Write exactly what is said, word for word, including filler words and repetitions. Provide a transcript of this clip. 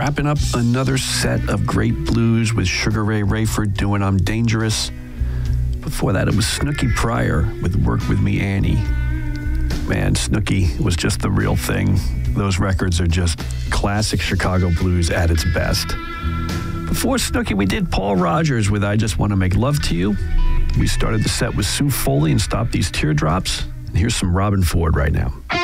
wrapping up another set of great blues with Sugar Ray Rayford doing I'm Dangerous. Before that, it was Snooky Pryor with Work With Me, Annie. Man, Snooky was just the real thing. Those records are just classic Chicago blues at its best. Before Snooky, we did Paul Rogers with I Just Want to Make Love to You. We started the set with Sue Foley and Stop These Teardrops. And here's some Robin Ford right now.